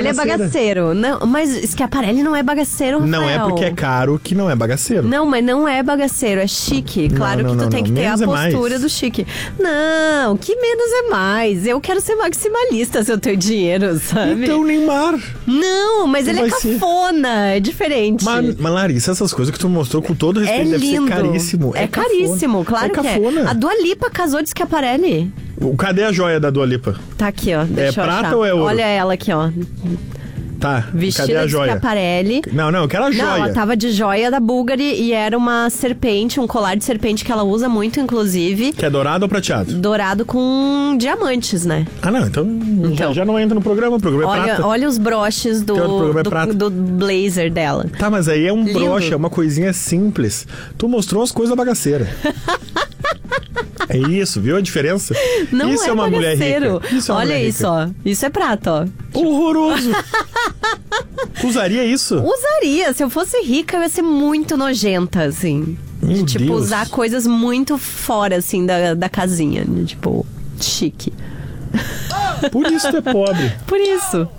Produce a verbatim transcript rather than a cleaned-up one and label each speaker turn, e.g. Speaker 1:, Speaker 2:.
Speaker 1: Ele é bagaceiro. Não, mas Schiaparelli não é bagaceiro, Rafael.
Speaker 2: Não é porque é caro que não é bagaceiro.
Speaker 1: Não, mas não é bagaceiro, é chique. Claro
Speaker 2: não, não,
Speaker 1: que tu
Speaker 2: não,
Speaker 1: tem
Speaker 2: não.
Speaker 1: que ter
Speaker 2: Menos
Speaker 1: a
Speaker 2: é
Speaker 1: postura
Speaker 2: mais.
Speaker 1: do chique. Não, que menos é mais. Eu quero ser maximalista se eu tenho dinheiro, sabe?
Speaker 2: Então, Neymar.
Speaker 1: Não, mas
Speaker 2: Tu
Speaker 1: ele é
Speaker 2: vai ser.
Speaker 1: cafona, é diferente.
Speaker 2: Mas, mas, Larissa, essas coisas que tu mostrou com todo
Speaker 1: é
Speaker 2: respeito deve
Speaker 1: lindo.
Speaker 2: ser caríssimo.
Speaker 1: É,
Speaker 2: cafona.
Speaker 1: caríssimo, claro
Speaker 2: é
Speaker 1: que
Speaker 2: cafona.
Speaker 1: é. A Dua Lipa casou de Schiaparelli.
Speaker 2: O- Cadê a joia da Dua Lipa?
Speaker 1: Tá aqui, ó. Deixa eu
Speaker 2: prata
Speaker 1: achar.
Speaker 2: ou é ouro?
Speaker 1: Olha ela aqui, ó.
Speaker 2: Tá, cadê
Speaker 1: Vestida
Speaker 2: a
Speaker 1: de
Speaker 2: joia?
Speaker 1: Schiaparelli.
Speaker 2: Não, não, eu quero a joia.
Speaker 1: Não, ela tava de joia da Bulgari e era uma serpente, um colar de serpente que ela usa muito, inclusive.
Speaker 2: Que é dourado ou prateado?
Speaker 1: Dourado com diamantes, né?
Speaker 2: Ah, não, então,
Speaker 1: Então.
Speaker 2: Já, já não entra no programa, o programa é
Speaker 1: Olha,
Speaker 2: prata.
Speaker 1: olha os broches do,
Speaker 2: Tem outro programa é
Speaker 1: do,
Speaker 2: prata.
Speaker 1: do blazer dela.
Speaker 2: Tá, mas aí é um
Speaker 1: Lindo.
Speaker 2: broche, é uma coisinha simples. Tu mostrou as coisas bagaceiras. É isso, viu a diferença?
Speaker 1: Não
Speaker 2: isso
Speaker 1: é,
Speaker 2: é uma mulher
Speaker 1: bagaceiro.
Speaker 2: rica. Isso é uma
Speaker 1: Olha
Speaker 2: mulher
Speaker 1: isso,
Speaker 2: rica.
Speaker 1: ó. Isso é prata, ó.
Speaker 2: Horroroso. Usaria isso?
Speaker 1: Usaria. Se eu fosse rica, eu ia ser muito nojenta, assim.
Speaker 2: Meu
Speaker 1: de, tipo,
Speaker 2: Deus.
Speaker 1: usar coisas muito fora, assim, da, da casinha. de, Tipo, chique.
Speaker 2: Por isso tu é pobre.
Speaker 1: Por isso.